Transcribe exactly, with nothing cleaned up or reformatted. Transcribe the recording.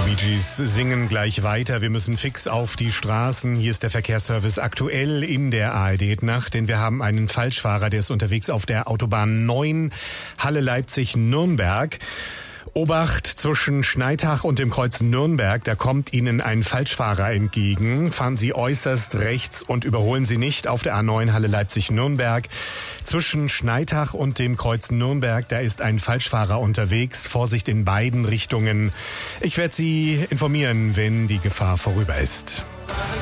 Bee Gees singen gleich weiter. Wir müssen fix auf die Straßen. Hier ist der Verkehrsservice aktuell in der A R D-Nacht, denn wir haben einen Falschfahrer, der ist unterwegs auf der Autobahn neun, Halle-Leipzig-Nürnberg. Obacht, zwischen Schneitach und dem Kreuz Nürnberg, da kommt Ihnen ein Falschfahrer entgegen. Fahren Sie äußerst rechts und überholen Sie nicht auf der A neun Halle Leipzig-Nürnberg. Zwischen Schneitach und dem Kreuz Nürnberg, da ist ein Falschfahrer unterwegs. Vorsicht in beiden Richtungen. Ich werde Sie informieren, wenn die Gefahr vorüber ist.